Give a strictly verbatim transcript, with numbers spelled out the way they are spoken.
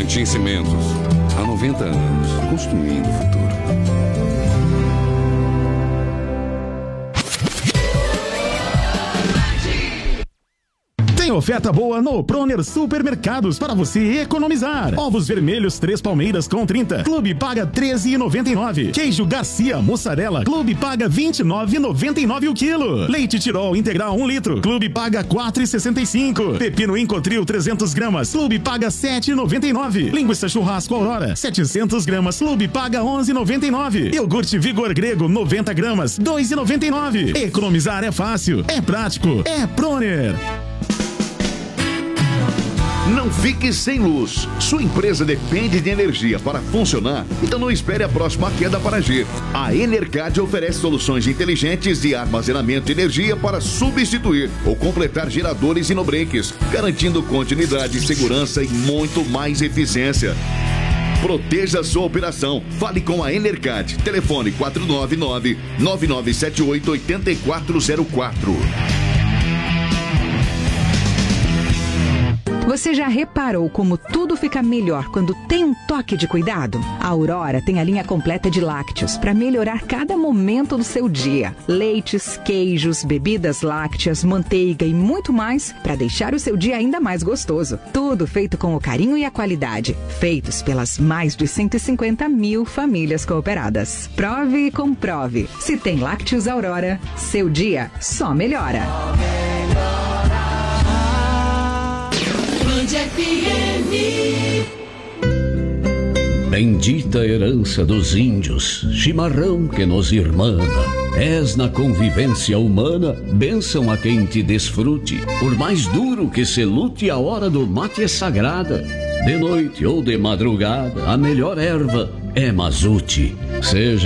Votorantim Cimentos. Há noventa anos, construindo o futuro. Tem oferta boa no Proner Supermercados para você economizar. Ovos vermelhos três palmeiras com trinta. Clube paga treze reais e noventa e nove centavos. Queijo Garcia mussarela. Clube paga vinte e nove reais e noventa e nove centavos o quilo. Leite Tirol integral um litro. Clube paga quatro reais e sessenta e cinco centavos. Pepino Incotril trezentas gramas. Clube paga sete reais e noventa e nove centavos. Linguiça churrasco Aurora setecentas gramas. Clube paga onze reais e noventa e nove centavos. Iogurte Vigor Grego noventa gramas. dois reais e noventa e nove centavos. Economizar é fácil, é prático, é Proner. Não fique sem luz. Sua empresa depende de energia para funcionar, então não espere a próxima queda para agir. A Enercad oferece soluções inteligentes de armazenamento de energia para substituir ou completar geradores e no-breaks, garantindo continuidade, segurança e muito mais eficiência. Proteja sua operação. Fale com a Enercad. Telefone quatro nove nove, nove nove sete oito, oito quatro zero quatro. Você já reparou como tudo fica melhor quando tem um toque de cuidado? A Aurora tem a linha completa de lácteos para melhorar cada momento do seu dia. Leites, queijos, bebidas lácteas, manteiga e muito mais para deixar o seu dia ainda mais gostoso. Tudo feito com o carinho e a qualidade. Feitos pelas mais de cento e cinquenta mil famílias cooperadas. Prove e comprove. Se tem lácteos Aurora, seu dia só melhora. F M. Bendita herança dos índios, chimarrão que nos irmana. És na convivência humana, bênção a quem te desfrute. Por mais duro que se lute, a hora do mate é sagrada. De noite ou de madrugada, a melhor erva é mazute. Seja